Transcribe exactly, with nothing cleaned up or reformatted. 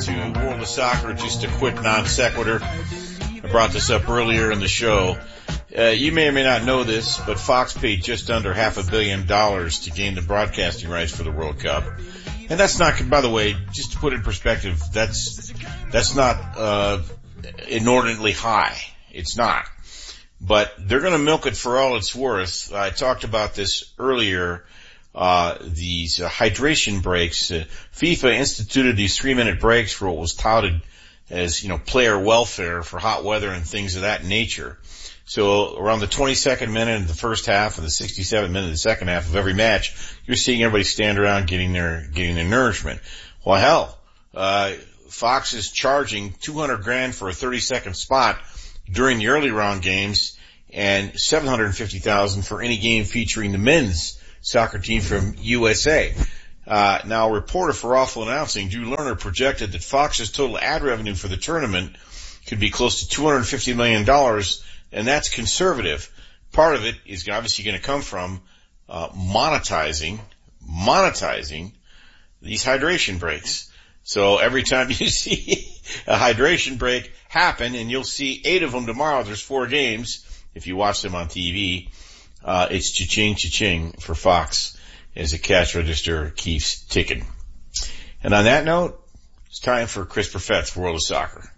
to World of Soccer. Just a quick non sequitur. I brought this up earlier in the show. Uh, you may or may not know this, but Fox paid just under half a billion dollars to gain the broadcasting rights for the World Cup. And that's not, by the way, just to put it in perspective, that's, that's not, uh, inordinately high. It's not. But they're gonna milk it for all it's worth. I talked about this earlier. Uh, these uh, hydration breaks. Uh, FIFA instituted these three-minute breaks for what was touted as, you know, player welfare for hot weather and things of that nature. So around the twenty-second minute of the first half and the sixty-seventh minute of the second half of every match, you're seeing everybody stand around getting their getting their nourishment. Well, hell, uh, Fox is charging two hundred grand for a thirty-second spot during the early round games, and seven hundred fifty thousand for any game featuring the men's soccer team from U S A. Uh, now a reporter for Awful Announcing, Drew Lerner, projected that Fox's total ad revenue for the tournament could be close to two hundred fifty million dollars, and that's conservative. Part of it is obviously going to come from, uh, monetizing, monetizing these hydration breaks. So every time you see a hydration break happen, and you'll see eight of them tomorrow, there's four games, if you watch them on T V, Uh, it's cha-ching, cha-ching for Fox as the cash register keeps ticking. And on that note, it's time for Chris Perfett's World of Soccer.